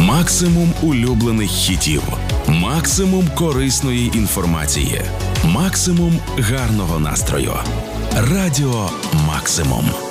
Максимум улюблених хітів, максимум корисної інформації, максимум гарного настрою. Радіо Максимум.